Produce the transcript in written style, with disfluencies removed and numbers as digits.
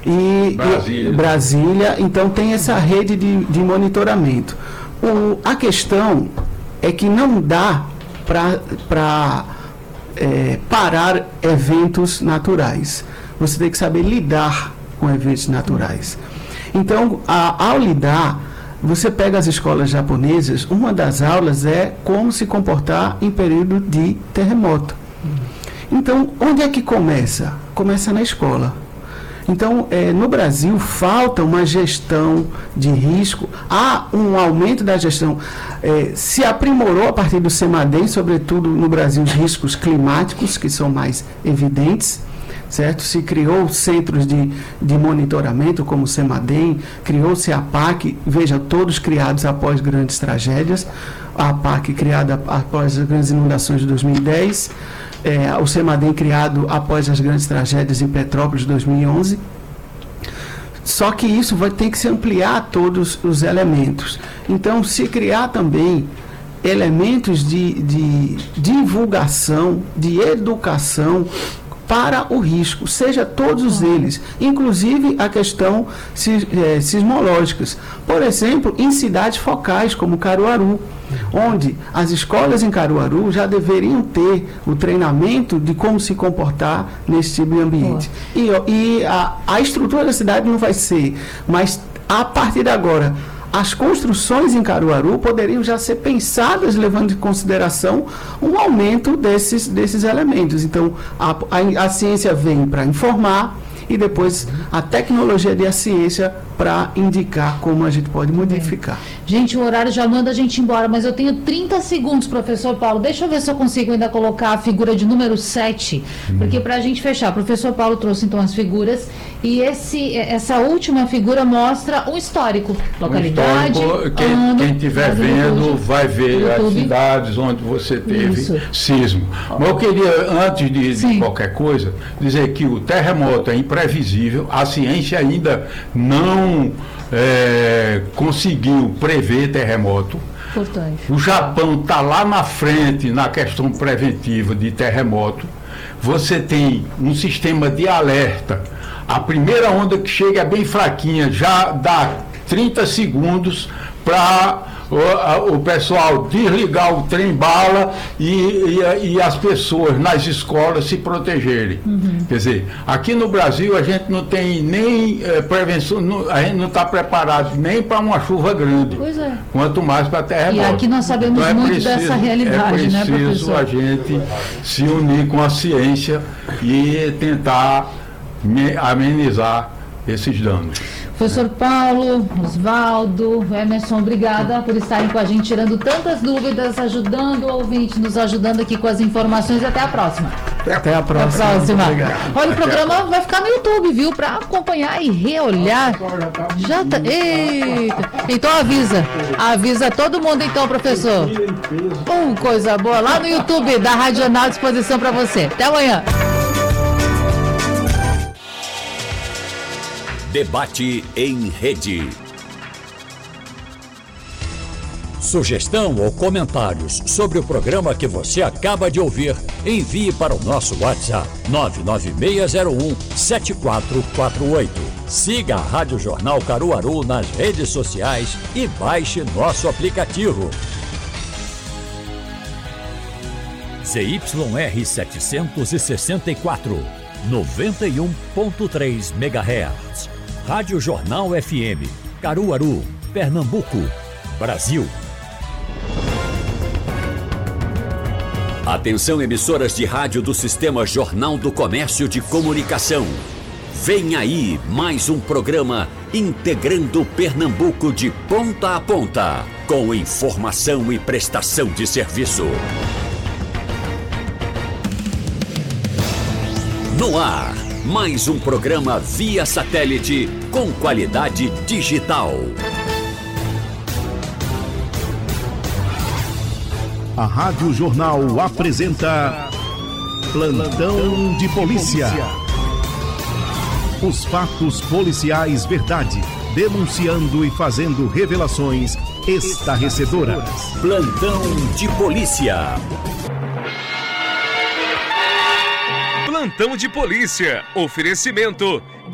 e Brasília, então tem essa rede de monitoramento. A questão é que não dá para parar eventos naturais. Você tem que saber lidar com eventos naturais. Então, ao lidar, você pega as escolas japonesas, uma das aulas é como se comportar em período de terremoto. Então, onde é que começa? Começa na escola. Então, no Brasil, falta uma gestão de risco, há um aumento da gestão, se aprimorou a partir do CEMADEM, sobretudo no Brasil, os riscos climáticos, que são mais evidentes, certo? Se criou centros de monitoramento, como o CEMADEM, criou-se a APAC, veja, todos criados após grandes tragédias, a APAC criada após as grandes inundações de 2010, o CEMADEM criado após as grandes tragédias em Petrópolis de 2011. Só que isso vai ter que se ampliar a todos os elementos. Então, se criar também elementos de divulgação, de educação para o risco, seja todos eles, inclusive a questão sismológicas. Por exemplo, em cidades focais como Caruaru, onde as escolas em Caruaru já deveriam ter o treinamento de como se comportar nesse tipo de ambiente. E a estrutura da cidade não vai ser, mas a partir de agora, as construções em Caruaru poderiam já ser pensadas levando em consideração um aumento desses elementos. Então, a ciência vem para informar e depois a tecnologia e a ciência para indicar como a gente pode modificar. Gente, o horário já manda a gente embora, mas eu tenho 30 segundos, professor Paulo. Deixa eu ver se eu consigo ainda colocar a figura de número 7, porque para a gente fechar, o professor Paulo trouxe então as figuras e essa última figura mostra um histórico, localidade, quem estiver vendo vai ver as cidades onde você teve sismo. Mas eu queria, antes de qualquer coisa, dizer que o terremoto é imprevisível, a ciência ainda não conseguiu prever terremoto. Importante. O Japão está lá na frente na questão preventiva de terremoto. Você tem um sistema de alerta. A primeira onda que chega é bem fraquinha, já dá 30 segundos para o pessoal desligar o trem-bala e as pessoas nas escolas se protegerem. Quer dizer, aqui no Brasil a gente não tem nem prevenção, a gente não está preparado nem para uma chuva grande, quanto mais para terremoto. E aqui nós sabemos então muito dessa realidade, né, professor? É preciso a gente se unir com a ciência e tentar amenizar esses danos. Professor Paulo, Osvaldo, Emerson, obrigada por estarem com a gente, tirando tantas dúvidas, ajudando o ouvinte, nos ajudando aqui com as informações e até a próxima. Até a próxima. Olha, o programa vai ficar no YouTube, viu? Para acompanhar e reolhar. Já tá. Eita. Então avisa todo mundo então, professor. Coisa boa. Lá no YouTube da Rádio Jornal à disposição para você. Até amanhã. Debate em rede. Sugestão ou comentários sobre o programa que você acaba de ouvir, envie para o nosso WhatsApp 99601-7448. Siga a Rádio Jornal Caruaru nas redes sociais e baixe nosso aplicativo. ZYR 764, 91.3 MHz. Rádio Jornal FM, Caruaru, Pernambuco, Brasil. Atenção, emissoras de rádio do Sistema Jornal do Comércio de Comunicação. Vem aí mais um programa integrando Pernambuco de ponta a ponta, com informação e prestação de serviço. No ar, mais um programa via satélite com qualidade digital. A Rádio Jornal apresenta Plantão de Polícia. Os fatos policiais verdade, denunciando e fazendo revelações estarrecedoras. Plantão de Polícia. Plantão de Polícia. Oferecimento